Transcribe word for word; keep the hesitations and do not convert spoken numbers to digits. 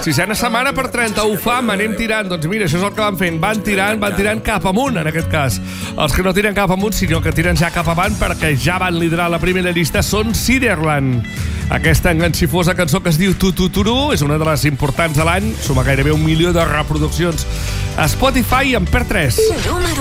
Sisena setmana per trenta, ho fam, anem tirant. Doncs mira, això és el que van fent. Van tirant, van tirant cap amunt, en aquest cas. Els que no tiren cap amunt, sinó que tiren ja cap avant, perquè ja van liderar la primera llista, són Ciderland. Aquesta enganxifosa cançó que es diu Tu Tu Turu és una de les importants de l'any, suma gairebé un milió de reproduccions a Spotify i en perd tres.